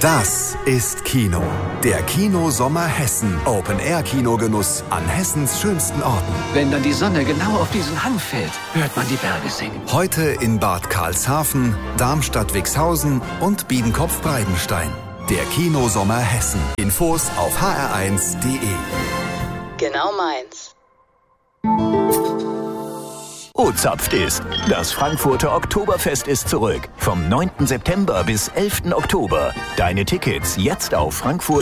Das ist Kino. Der Kino-Sommer Hessen. Open-Air-Kinogenuss an Hessens schönsten Orten. Wenn dann die Sonne genau auf diesen Hang fällt, hört man die Berge singen. Heute in Bad Karlshafen, Darmstadt-Wixhausen und Biedenkopf-Breidenstein. Der Kino-Sommer Hessen. Infos auf hr1.de. Genau meins. Zapft ist. Das Frankfurter Oktoberfest ist zurück. Vom 9. September bis 11. Oktober. Deine Tickets jetzt auf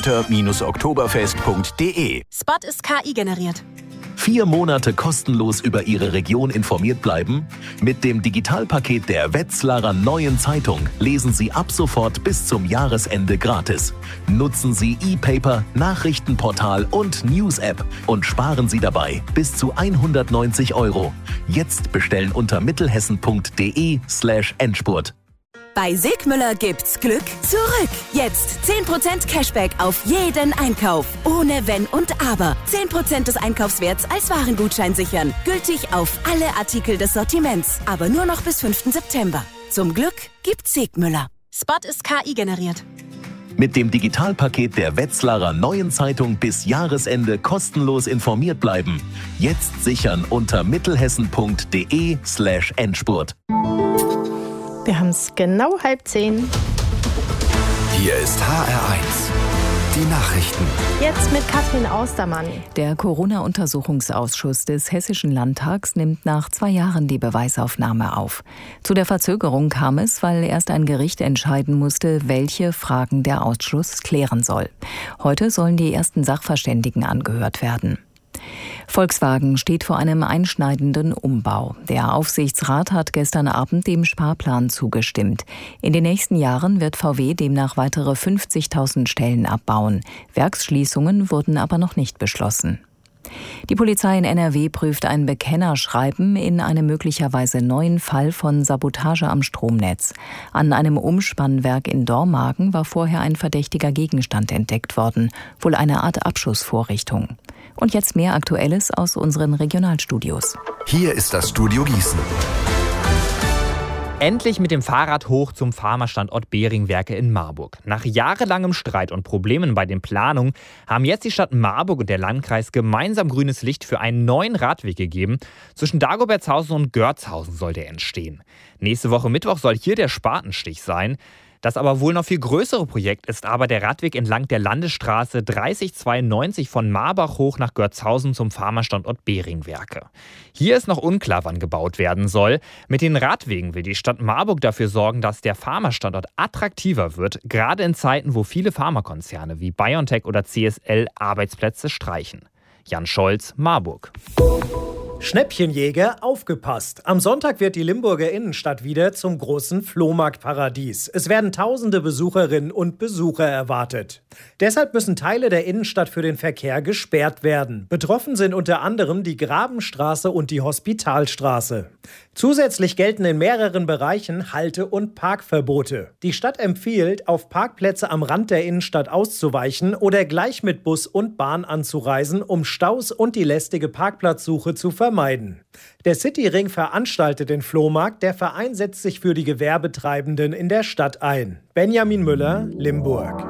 frankfurter-oktoberfest.de. Spot ist KI generiert. 4 Monate kostenlos über Ihre Region informiert bleiben? Mit dem Digitalpaket der Wetzlarer Neuen Zeitung lesen Sie ab sofort bis zum Jahresende gratis. Nutzen Sie E-Paper, Nachrichtenportal und News-App und sparen Sie dabei bis zu 190 €. Jetzt bestellen unter mittelhessen.de/Endspurt. Bei Sigmüller gibt's Glück zurück. Jetzt 10% Cashback auf jeden Einkauf. Ohne Wenn und Aber. 10% des Einkaufswerts als Warengutschein sichern. Gültig auf alle Artikel des Sortiments. Aber nur noch bis 5. September. Zum Glück gibt's Sigmüller. Spot ist KI generiert. Mit dem Digitalpaket der Wetzlarer Neuen Zeitung bis Jahresende kostenlos informiert bleiben. Jetzt sichern unter mittelhessen.de/Endspurt. Wir haben es genau 9:30. Hier ist HR1. Die Nachrichten. Jetzt mit Katrin Austermann. Der Corona-Untersuchungsausschuss des Hessischen Landtags nimmt nach 2 Jahren die Beweisaufnahme auf. Zu der Verzögerung kam es, weil erst ein Gericht entscheiden musste, welche Fragen der Ausschuss klären soll. Heute sollen die ersten Sachverständigen angehört werden. Volkswagen steht vor einem einschneidenden Umbau. Der Aufsichtsrat hat gestern Abend dem Sparplan zugestimmt. In den nächsten Jahren wird VW demnach weitere 50.000 Stellen abbauen. Werksschließungen wurden aber noch nicht beschlossen. Die Polizei in NRW prüft ein Bekennerschreiben in einem möglicherweise neuen Fall von Sabotage am Stromnetz. An einem Umspannwerk in Dormagen war vorher ein verdächtiger Gegenstand entdeckt worden, wohl eine Art Abschussvorrichtung. Und jetzt mehr Aktuelles aus unseren Regionalstudios. Hier ist das Studio Gießen. Endlich mit dem Fahrrad hoch zum Pharmastandort Beringwerke in Marburg. Nach jahrelangem Streit und Problemen bei den Planungen haben jetzt die Stadt Marburg und der Landkreis gemeinsam grünes Licht für einen neuen Radweg gegeben. Zwischen Dagobertshausen und Görzhausen soll der entstehen. Nächste Woche Mittwoch soll hier der Spatenstich sein. Das aber wohl noch viel größere Projekt ist aber der Radweg entlang der Landesstraße 3092 von Marbach hoch nach Görzhausen zum Pharmastandort Beringwerke. Hier ist noch unklar, wann gebaut werden soll. Mit den Radwegen will die Stadt Marburg dafür sorgen, dass der Pharmastandort attraktiver wird, gerade in Zeiten, wo viele Pharmakonzerne wie BioNTech oder CSL Arbeitsplätze streichen. Jan Scholz, Marburg. Schnäppchenjäger, aufgepasst! Am Sonntag wird die Limburger Innenstadt wieder zum großen Flohmarktparadies. Es werden tausende Besucherinnen und Besucher erwartet. Deshalb müssen Teile der Innenstadt für den Verkehr gesperrt werden. Betroffen sind unter anderem die Grabenstraße und die Hospitalstraße. Zusätzlich gelten in mehreren Bereichen Halte- und Parkverbote. Die Stadt empfiehlt, auf Parkplätze am Rand der Innenstadt auszuweichen oder gleich mit Bus und Bahn anzureisen, um Staus und die lästige Parkplatzsuche zu vermeiden. Der Cityring veranstaltet den Flohmarkt. Der Verein setzt sich für die Gewerbetreibenden in der Stadt ein. Benjamin Müller, Limburg.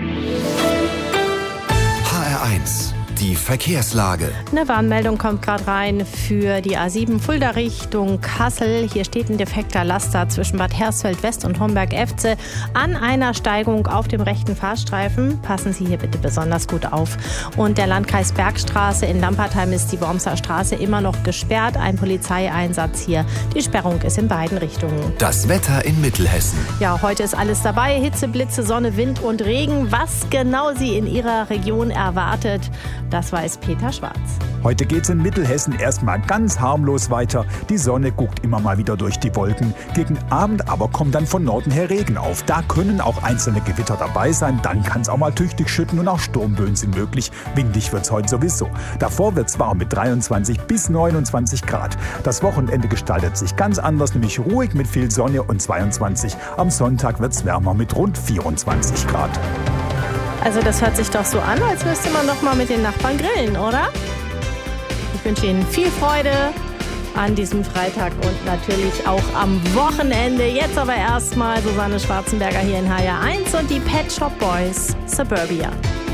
HR1. Die Verkehrslage. Eine Warnmeldung kommt gerade rein für die A7 Fulda Richtung Kassel. Hier steht ein defekter Laster zwischen Bad Hersfeld West und Homberg-Efze an einer Steigung auf dem rechten Fahrstreifen. Passen Sie hier bitte besonders gut auf. Und der Landkreis Bergstraße in Lampertheim ist die Wormser Straße immer noch gesperrt. Ein Polizeieinsatz hier. Die Sperrung ist in beiden Richtungen. Das Wetter in Mittelhessen. Ja, heute ist alles dabei. Hitze, Blitze, Sonne, Wind und Regen. Was genau Sie in Ihrer Region erwartet, das weiß Peter Schwarz. Heute geht's in Mittelhessen erstmal ganz harmlos weiter. Die Sonne guckt immer mal wieder durch die Wolken. Gegen Abend aber kommt dann von Norden her Regen auf. Da können auch einzelne Gewitter dabei sein. Dann kann es auch mal tüchtig schütten und auch Sturmböen sind möglich. Windig wird's heute sowieso. Davor wird's warm mit 23 bis 29 Grad. Das Wochenende gestaltet sich ganz anders, nämlich ruhig mit viel Sonne und 22. Am Sonntag wird's wärmer mit rund 24 Grad. Also das hört sich doch so an, als müsste man noch mal mit den Nachbarn grillen, oder? Ich wünsche Ihnen viel Freude an diesem Freitag und natürlich auch am Wochenende. Jetzt aber erstmal Susanne Schwarzenberger hier in HR1 und die Pet Shop Boys, Suburbia.